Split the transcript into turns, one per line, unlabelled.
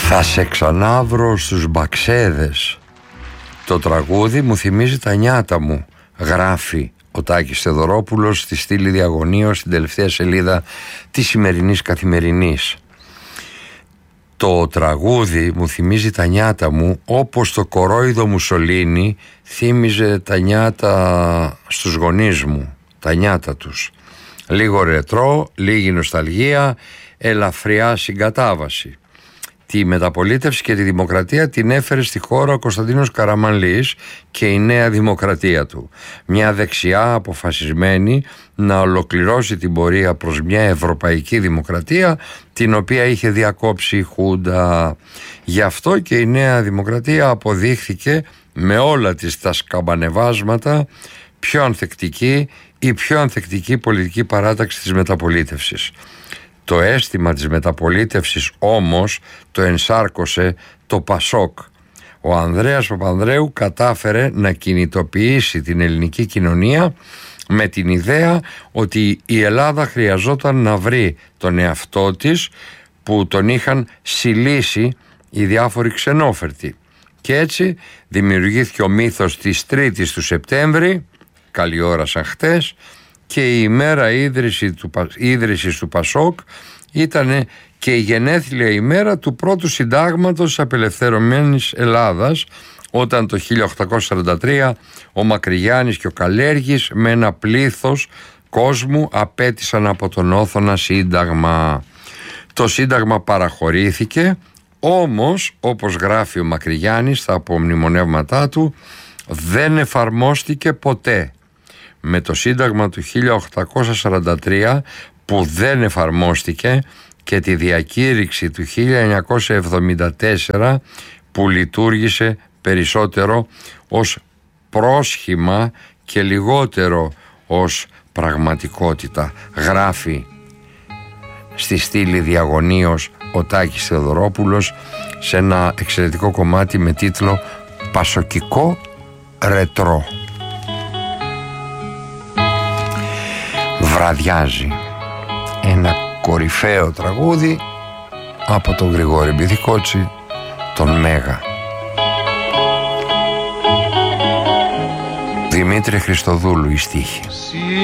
Θα σε ξανάβρω στους μπαξέδες. Το τραγούδι μου θυμίζει τα νιάτα μου, γράφει ο Τάκης Θεοδωρόπουλος στη στήλη διαγωνίως στην τελευταία σελίδα της σημερινής Καθημερινής. Το τραγούδι μου θυμίζει τα νιάτα μου, όπως το κορόιδο Μουσολίνι θύμιζε τα νιάτα στους γονείς μου, τα νιάτα τους. Λίγο ρετρό, λίγη νοσταλγία, ελαφριά συγκατάβαση. Τη μεταπολίτευση και τη δημοκρατία την έφερε στη χώρα ο Κωνσταντίνος Καραμανλής και η Νέα Δημοκρατία του. Μια δεξιά αποφασισμένη να ολοκληρώσει την πορεία προς μια ευρωπαϊκή δημοκρατία, την οποία είχε διακόψει η Χούντα. Γι' αυτό και η Νέα Δημοκρατία αποδείχθηκε με όλα της τα σκαμπανεβάσματα πιο ανθεκτική, η πιο ανθεκτική πολιτική παράταξη της μεταπολίτευσης. Το αίσθημα της μεταπολίτευσης όμως το ενσάρκωσε το Πασόκ. Ο Ανδρέας Παπανδρέου κατάφερε να κινητοποιήσει την ελληνική κοινωνία με την ιδέα ότι η Ελλάδα χρειαζόταν να βρει τον εαυτό της που τον είχαν συλλήσει οι διάφοροι ξενόφερτοι. Και έτσι δημιουργήθηκε ο μύθος της 3ης του Σεπτέμβρη, καλή ώρα σαν χτες, και η ημέρα ίδρυσης του Πασόκ ήταν και η γενέθλια ημέρα του πρώτου συντάγματος της απελευθερωμένης Ελλάδας, όταν το 1843 ο Μακρυγιάννης και ο Καλέργης με ένα πλήθος κόσμου απέτησαν από τον Όθωνα σύνταγμα. Το σύνταγμα παραχωρήθηκε, όμως όπως γράφει ο Μακρυγιάννης στα απομνημονεύματά του, δεν εφαρμόστηκε ποτέ. Με το σύνταγμα του 1843 που δεν εφαρμόστηκε και τη διακήρυξη του 1974 που λειτουργήσε περισσότερο ως πρόσχημα και λιγότερο ως πραγματικότητα, γράφει στη στήλη διαγωνίως ο Τάκης Θεοδωρόπουλος σε ένα εξαιρετικό κομμάτι με τίτλο «Πασοκικό ρετρό». Βραδιάζει, ένα κορυφαίο τραγούδι από τον Γρηγόρη Μπιδικότσι, τον Μέγα. Δημήτρη Χριστοδούλου η στίχη.